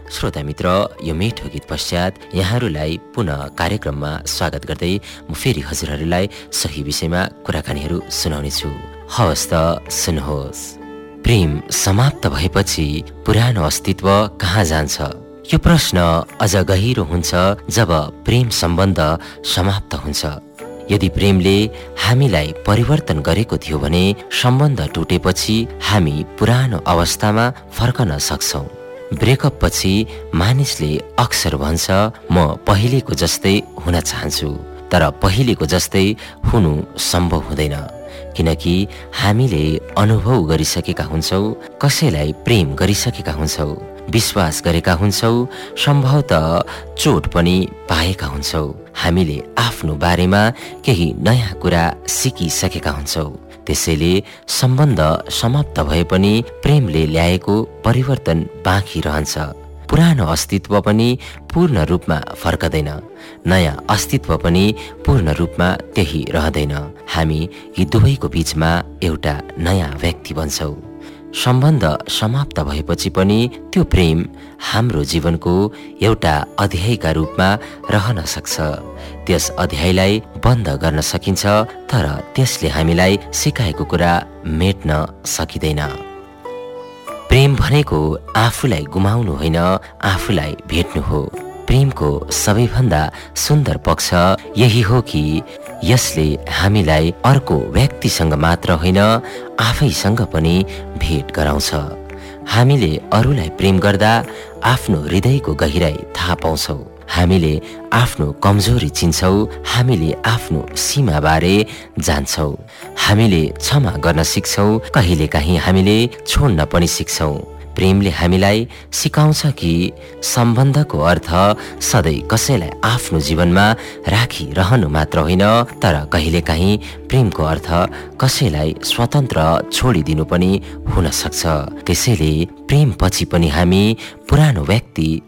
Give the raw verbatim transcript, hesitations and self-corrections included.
श्रोता मित्र, यो मिठो गीत पश्चात यहाँहरूलाई पुनः कार्यक्रममा स्वागत गर्दै म फेरि हजुरहरूलाई सही विषयमा कुराकानीहरू सुनाउने छु। हवस् त सुन्नुहोस्। प्रेम समाप्त भएपछि पुरानो अस्तित्व कहाँ जान्छ? यो प्रश्न अझ गहिरो हुन्छ जब प्रेम सम्बन्ध समाप्त हुन्छ। यदि प्रेमले हामीलाई परिवर्तन गरेको थियो भने सम्बन्ध टुटेपछि हामी पुरानो अवस्थामा फर्कन सक्छौं। ब्रेकअप पछि मानिसले अक्सर भन्छ, म पहिलेको जस्तै हुन चाहन्छु, तर पहिलेको जस्तै हुनु सम्भव हुँदैन, किनकि हामीले अनुभव गरिसकेका हुन्छौँ, कसैलाई प्रेम गरिसकेका हुन्छौँ, विश्वास गरेका हुन्छौँ, सम्भवतः चोट पनि पाएका हुन्छौँ। हामीले आफ्नो बारेमा केही नयाँ कुरा सिकिसकेका हुन्छौँ। त्यसैले सम्बन्ध समाप्त भए पनि प्रेमले ल्याएको परिवर्तन बाँकी रहन्छ। पुरानो अस्तित्व पनि पूर्ण रूपमा फर्कदैन, नयाँ अस्तित्व पनि पूर्ण रूपमा त्यही रहँदैन। हामी यी दुवैको बीचमा एउटा नयाँ व्यक्ति बन्छौँ। सम्बन्ध समाप्त भएपछि पनि त्यो प्रेम हाम्रो जीवनको एउटा अध्यायका रूपमा रहन सक्छ। त्यस अध्यायलाई बन्द गर्न सकिन्छ, तर त्यसले हामीलाई सिकाएको कुरा मेट्न सकिँदैन। प्रेम भनेको आफूलाई गुमाउनु होइन, आफूलाई भेट्नु हो। प्रेमको सबैभन्दा सुन्दर पक्ष यही हो कि यसले हामीलाई अर्को व्यक्तिसँग मात्र होइन, आफैसँग पनि भेट गराउँछ। हामीले अरूलाई प्रेम गर्दा आफ्नो हृदयको गहिराई थाहा पाउँछौँ। हामीले आफ्नो कमजोरी चिन्छौँ, हामीले आफ्नो सीमाबारे जान्छौँ, हामीले क्षमा गर्न सिक्छौँ, कहिलेकाहीँ हामीले छोड्न पनि सिक्छौँ। प्रेमले हामीलाई सिकाउँछ कि सम्बन्धको अर्थ सधैँ कसैलाई आफ्नो जीवनमा राखिरहनु मात्र होइन, तर कहिलेकाहीँ प्रेमको अर्थ कसैलाई स्वतन्त्र छोडिदिनु पनि हुन सक्छ। त्यसैले प्रेमपछि पनि हामी पुरानो व्यक्ति